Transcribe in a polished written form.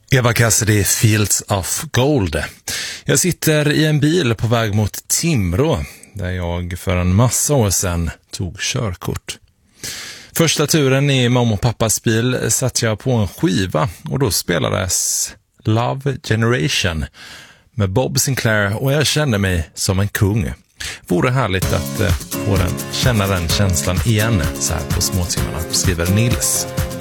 Eva Cassidy, Fields of Gold. Jag sitter i en bil på väg mot Timrå, där jag för en massa år sedan tog körkort. Första turen i mamma och pappas bil satt jag på en skiva och då spelades Love Generation med Bob Sinclair och jag kände mig som en kung. Vore härligt att känna den känslan igen så här på småtimmarna, skriver Nils.